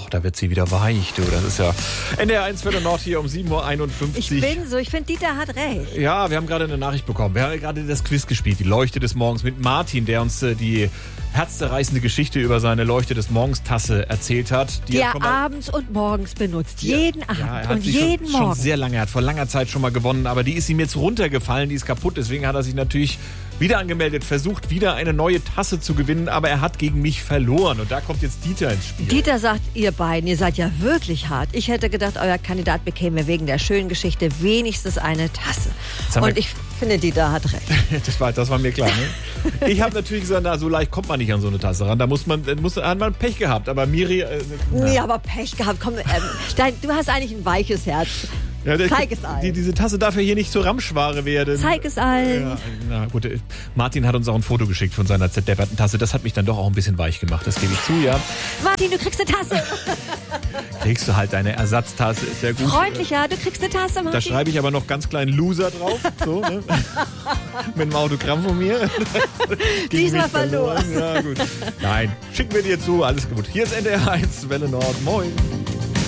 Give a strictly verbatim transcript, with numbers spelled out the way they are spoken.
da wird sie wieder weich, du. Das ist ja N D R eins Viertel Nord hier um sieben Uhr einundfünfzig. Ich bin so, ich finde, Dieter hat recht. Ja, wir haben gerade eine Nachricht bekommen. Wir haben gerade das Quiz gespielt, die Leuchte des Morgens mit Martin, der uns äh, die herzzerreißende Geschichte über seine Leuchte des Morgens Tasse erzählt hat. Die Die er er schon mal, abends und morgens benutzt. Jeden Abend ja, er hat und sie jeden schon, Morgen. schon sehr lange, er hat vor langer Zeit schon mal gewonnen, aber die ist ihm jetzt runtergefallen, die ist kaputt, deswegen hat er sich natürlich wieder angemeldet, versucht wieder eine neue Tasse zu gewinnen, aber er hat gegen mich verloren und da kommt jetzt Dieter ins Spiel. Dieter sagt, ihr beiden, ihr seid ja wirklich hart. Ich hätte gedacht, euer Kandidat bekäme wegen der schönen Geschichte wenigstens eine Tasse. Und ich finde, Dieter hat recht. Das war, das war mir klar, ne? Ich habe natürlich gesagt, na, so leicht kommt man nicht an so eine Tasse ran. Da muss man, muss, hat man Pech gehabt. Aber Miri... Äh, nee, aber Pech gehabt. Komm, ähm, dein, du hast eigentlich ein weiches Herz. Ja, der, Zeig es allen. Die, diese Tasse darf ja hier nicht zur Ramschware werden. Zeig es allen. Ja, na gut, Martin hat uns auch ein Foto geschickt von seiner zerdepperten Tasse. Das hat mich dann doch auch ein bisschen weich gemacht, das gebe ich zu, ja. Martin, du kriegst eine Tasse. Kriegst du halt deine Ersatztasse, ist ja gut. Freundlicher, du kriegst eine Tasse, Martin. Da schreibe ich aber noch ganz klein Loser drauf, so, ne? Mit einem Autogramm von mir. Diesmal verloren. Ja, gut. Nein, schicken wir dir zu, alles gut. Hier ist N D R eins, Welle Nord, moin.